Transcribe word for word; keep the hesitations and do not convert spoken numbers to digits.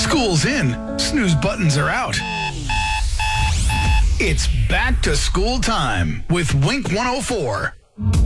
School's in, snooze buttons are out. It's back to school time with Wink one oh four.